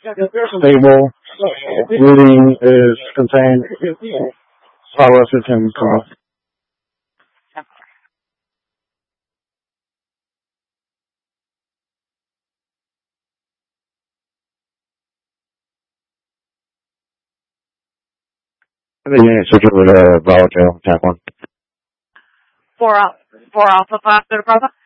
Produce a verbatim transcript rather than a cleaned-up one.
stable. Reading is contained paracetamol. The unit switch over to Bravo Joe, attack one. Four, al- four Alpha Five, Bravo.